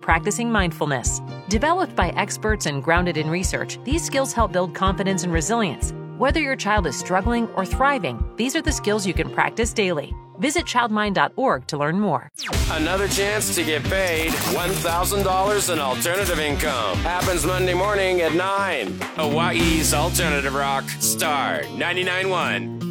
practicing mindfulness. Developed by experts and grounded in research, these skills help build confidence and resilience. Whether your child is struggling or thriving, these are the skills you can practice daily. Visit childmind.org to learn more. Another chance to get paid $1,000 in alternative income. Happens Monday morning at 9. Hawaii's Alternative Rock, Star 99.1.